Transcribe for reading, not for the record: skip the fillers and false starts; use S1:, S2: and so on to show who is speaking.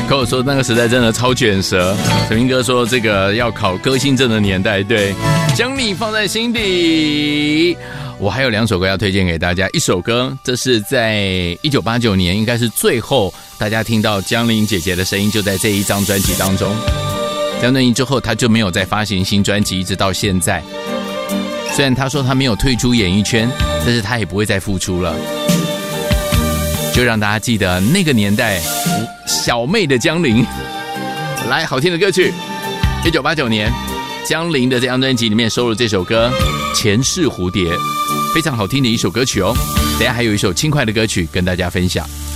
S1: 跟我说那个时代真的超卷舌。陈明哥说这个要考歌星证的年代，对，将你放在心底。我还有2首歌要推荐给大家，一首歌这是在1989年，应该是最后大家听到江玲姐姐的声音，就在这一张专辑当中。这张专辑之后，她就没有再发行新专辑，一直到现在。虽然她说她没有退出演艺圈，但是她也不会再复出了。就让大家记得那个年代小妹的江玲。来，好听的歌曲，1989年江玲的这张专辑里面收录这首歌《前世蝴蝶》，非常好听的一首歌曲哦。等一下还有一首轻快的歌曲跟大家分享。